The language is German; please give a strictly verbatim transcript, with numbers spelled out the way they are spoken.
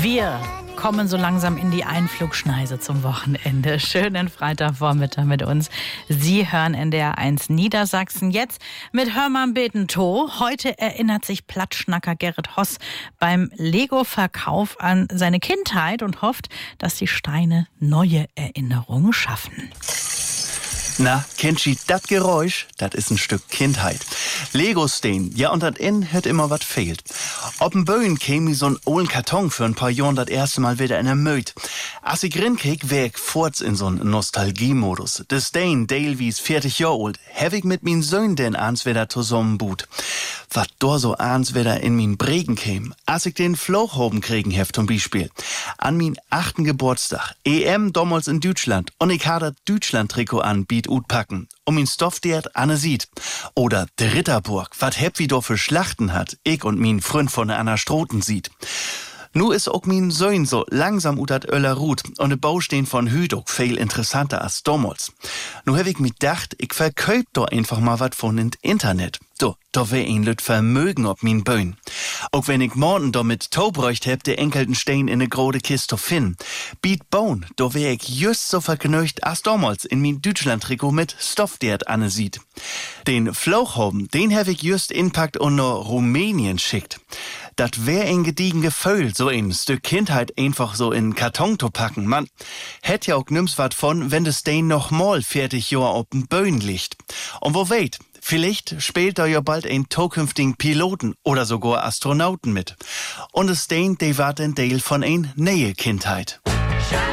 Wir kommen so langsam in die Einflugschneise zum Wochenende. Schönen Freitagvormittag mit uns. Sie hören N D R eins Niedersachsen jetzt mit Hörmann Betentow. Heute erinnert sich Plattschnacker Gerrit Hoss beim Lego-Verkauf an seine Kindheit und hofft, dass die Steine neue Erinnerungen schaffen. Na, kennt ihr das Geräusch? Das ist ein Stück Kindheit. Lego-Stein, ja, und dat in hört immer wat fehlt. Ob'n Böen käm mi so'n ollen Karton für ein paar Jahren das erste Mal wieder in der Möd. Als ich rinkrieg, wär ich forts in so'n Nostalgie-Modus. De Stein, Dale wie's vierzig Jahre alt, hab ich mit min Söhn denn ans wieder zusammen boot. Wat do so ans wieder in min Bregen käm, als ich den Flochhoben kriegen hef zum Beispiel. An min achten Geburtstag, E M damals in Deutschland, und ich ha dat Deutschland-Trikot an, biet ut packen, um min Stoff dert Anne sieht. Oder de Ritterburg, wat heb wie do für Schlachten hat, ich und min Freund von der Anna Stroten sieht. Nu is ook min Söhn so langsam ut dat Öller Rut und de Baustehen von Hüt ook viel interessanter als damals. Nu hab ich mi dacht, ich verköp do einfach mal wat von in Internet. Do, da wär ein Lüt Vermögen ob min Böen. Auch wenn ich morgen do mit Taubräucht heb, de enkelten Stein in ne grode Kiste finden. Biet bauen, do wär ich just so verknöcht als damals in min Deutschland-Trikot mit Stoff, der Anne sieht. Den Flauchhoben, den hab ich just inpackt und no Rumänien schickt. Dat wär ein gediegen Gefühl, so ein Stück Kindheit einfach so in Karton zu packen. Man hätt ja auch nimm's wat von, wenn das Stein noch mal fertig Jahr ob'n Böen liegt. Und wo weit? Vielleicht spielt da ja bald ein zukünftigen Piloten oder sogar Astronauten mit. Und es Stein, de war ein Teil von ein neue Kindheit.